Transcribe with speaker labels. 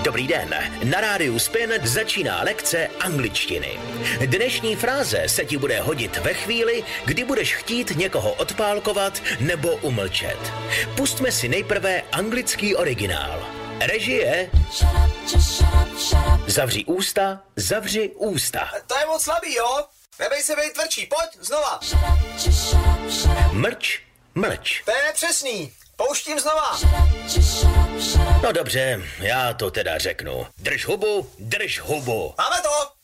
Speaker 1: Dobrý den, na rádiu Spin začíná lekce angličtiny. Dnešní fráze se ti bude hodit ve chvíli, kdy budeš chtít někoho odpálkovat nebo umlčet. Pustme si nejprve anglický originál. Režie. Zavři ústa, zavři ústa.
Speaker 2: To je moc slabý, jo? Nebej se bejt tvrdší, pojď, znova.
Speaker 1: Mlč, mlč.
Speaker 2: To je nepřesný. Pouštím znova.
Speaker 1: No dobře, já to teda řeknu. Drž hubu, drž hubu.
Speaker 2: Máme to.